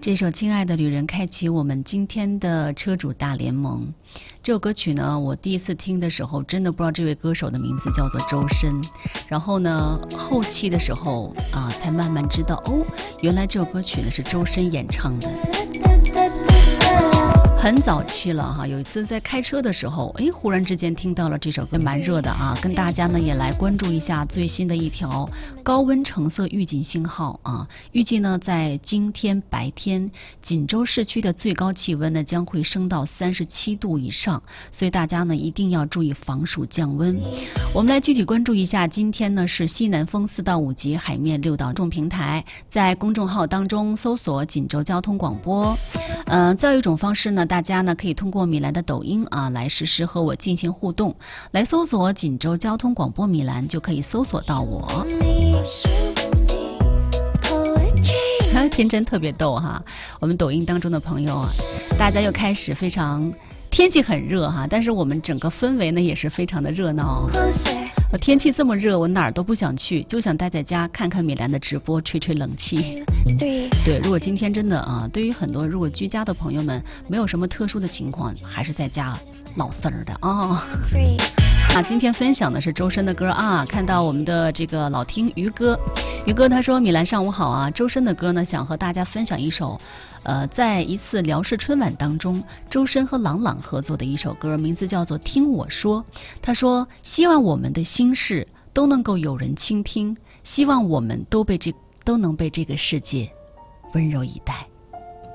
这首《亲爱的旅人》开启我们今天的车主大联盟。这首歌曲呢，我第一次听的时候真的不知道这位歌手的名字叫做周深，然后呢后期的时候才慢慢知道原来这首歌曲呢是周深演唱的。很早期了哈，有一次在开车的时候，忽然之间听到了这首歌，蛮热的啊，跟大家呢也来关注一下最新的一条高温橙色预警信号啊。预计呢在今天白天，锦州市区的最高气温呢将会升到37度以上，所以大家呢一定要注意防暑降温。我们来具体关注一下，今天呢是西南风4到5级，海面6到中平台，在公众号当中搜索锦州交通广播。再有一种方式呢，大家呢可以通过米兰的抖音来实时和我进行互动，来搜索锦州交通广播米兰就可以搜索到我。天真特别逗哈，我们抖音当中的朋友大家又开始非常天气很热哈，但是我们整个氛围呢也是非常的热闹。天气这么热，我哪儿都不想去，就想待在家看看米兰的直播，吹吹冷气。对，如果今天真的对于很多如果居家的朋友们没有什么特殊的情况，还是在家老丝儿的今天分享的是周深的歌看到我们的这个老听于哥他说米兰上午好啊，周深的歌呢想和大家分享一首在一次辽视春晚当中，周深和郎朗合作的一首歌，名字叫做《听我说》。他说希望我们的心事都能够有人倾听，希望我们都能被这个世界温柔以待。